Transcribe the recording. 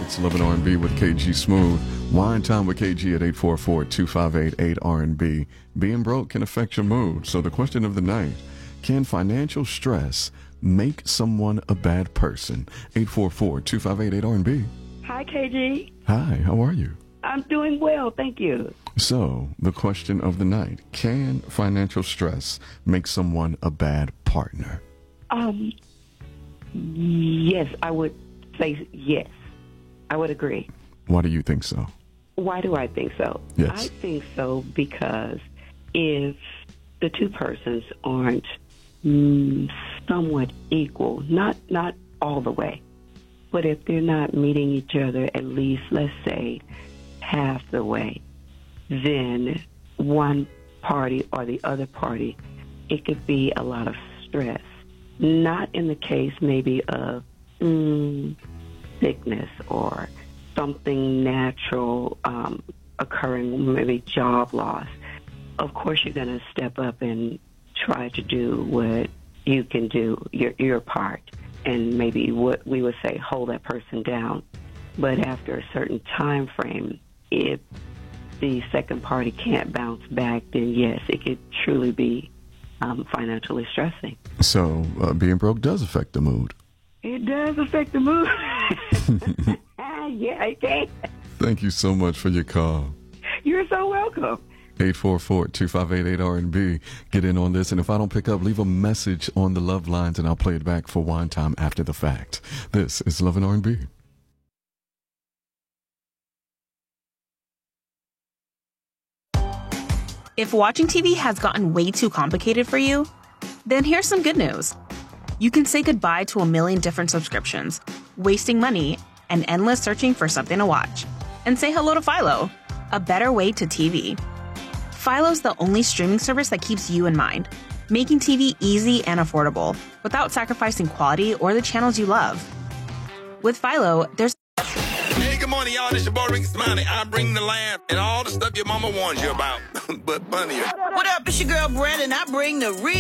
It's Love and R&B with KG Smooth. Wine Time with KG at 844-258-8RNB. Being broke can affect your mood. So the question of the night, can financial stress make someone a bad person? 844-258-8RNB. Hi, KG. Hi, how are you? I'm doing well, thank you. So, the question of the night, can financial stress make someone a bad partner? Yes, I would say yes. I would agree. Why do you think so? Why do I think so? Yes. I think so because if the two persons aren't somewhat equal, not all the way, but if they're not meeting each other at least, let's say, half the way, then one party or the other party, it could be a lot of stress. Not in the case maybe of sickness or something natural occurring, maybe job loss. Of course, you're going to step up and try to do what you can do, your part, and maybe what we would say, hold that person down. But after a certain time frame, if the second party can't bounce back, then yes, it could truly be financially stressing. So, being broke does affect the mood. It does affect the mood. Yeah, it can. Thank you so much for your call. You're so welcome. 844-258-8RNB. Get in on this, and if I don't pick up, leave a message on the Love Lines, and I'll play it back for Wine Time after the fact. This is Love and R&B. If watching TV has gotten way too complicated for you, then here's some good news. You can say goodbye to a million different subscriptions, wasting money, and endless searching for something to watch. And say hello to Philo, a better way to TV. Philo's the only streaming service that keeps you in mind, making TV easy and affordable without sacrificing quality or the channels you love. With Philo, there's Hey, good morning, y'all. This your boy Ricky Smiley. I bring the laugh and all the stuff your mama warns you about, but funnier. What up? It's your girl Brandon. I bring the real